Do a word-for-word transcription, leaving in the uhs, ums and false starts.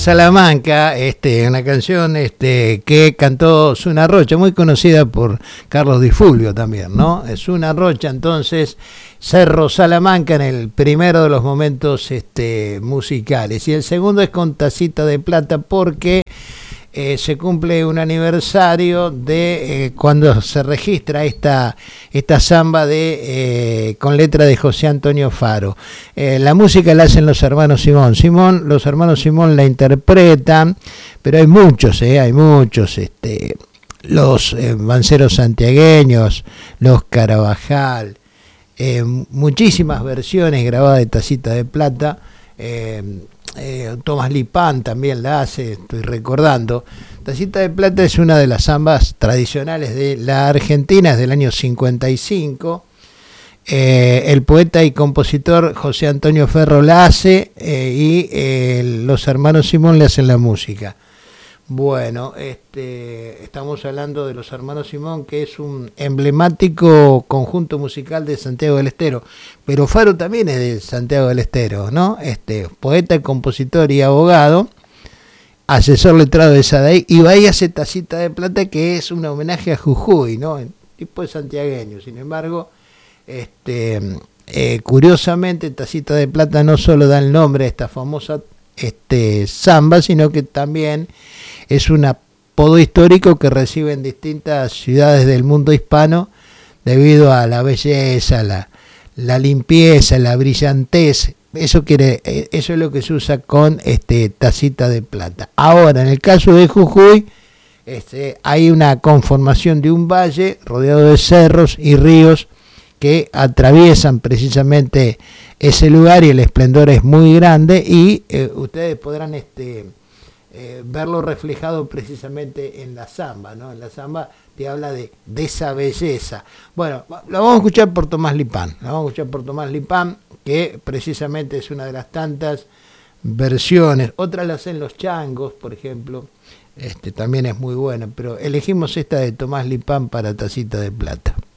Salamanca, este, una canción este, que cantó Zuna Rocha, muy conocida por Carlos Di Fulvio también, ¿no? Zuna Rocha, entonces, Cerro Salamanca en el primero de los momentos este, musicales. Y el segundo es con Tacita de Plata porque eh, se cumple un aniversario de eh, cuando se registra esta, esta samba de eh, con letra de José Antonio Faro. Eh, la música la hacen los hermanos Simón. Simón, los hermanos Simón la interpretan, pero hay muchos, eh, hay muchos, este, los eh, banceros santiagueños, los Carabajal, eh, muchísimas versiones grabadas de Tacita de Plata. Eh, eh, Tomás Lipán también la hace, estoy recordando. Tacita de Plata es una de las zambas tradicionales de la Argentina, es del año cincuenta y cinco. Eh, el poeta y compositor José Antonio Ferro la hace eh, y eh, los hermanos Simón le hacen la música. Bueno, este, estamos hablando de los hermanos Simón, que es un emblemático conjunto musical de Santiago del Estero, pero Faro también es de Santiago del Estero, ¿no? Este, poeta, compositor y abogado, asesor letrado de Sadai, y va y hace Tacita de Plata, que es un homenaje a Jujuy, ¿no? El tipo de santiagueño. Sin embargo, este, eh, curiosamente, Tacita de Plata no solo da el nombre a esta famosa este, samba, sino que también es un apodo histórico que reciben distintas ciudades del mundo hispano debido a la belleza, la, la limpieza, la brillantez. Eso quiere, eso es lo que se usa con este Tacita de Plata. Ahora, en el caso de Jujuy, este, hay una conformación de un valle rodeado de cerros y ríos que atraviesan precisamente ese lugar y el esplendor es muy grande y eh, ustedes podrán este Eh, verlo reflejado precisamente en la samba, ¿no? En la samba te habla de, de esa belleza. Bueno, la vamos a escuchar por Tomás Lipán, la vamos a escuchar por Tomás Lipán, que precisamente es una de las tantas versiones. Otras las hacen los changos, por ejemplo, este también es muy buena, pero elegimos esta de Tomás Lipán para Tacita de Plata.